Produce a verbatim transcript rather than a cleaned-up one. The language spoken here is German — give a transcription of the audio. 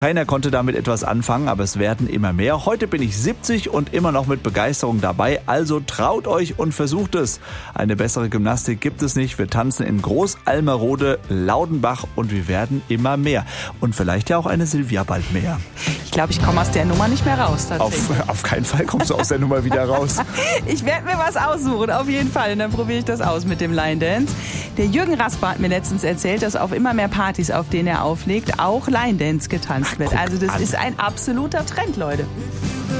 Keiner konnte damit etwas anfangen, aber es werden immer mehr. Heute bin ich siebzig und immer noch mit Begeisterung dabei, also traut euch und versucht es. Eine bessere Gymnastik gibt es nicht. Wir tanzen in Großalmerode, Laudenbach und wir werden immer mehr. Und vielleicht ja auch eine Silvia bald mehr. Ich glaube, ich komme aus der Nummer nicht mehr raus. Auf, auf keinen Fall kommst du aus der Nummer wieder raus. Ich werde mir was aussuchen, auf jeden Fall. Und dann probiere ich das aus mit dem Line Dance. Der Jürgen Rasper hat mir letztens erzählt, dass auf immer mehr Partys, auf denen er auflegt, auch Line Dance getanzt wird. Also das ist ein absoluter Trend, Leute.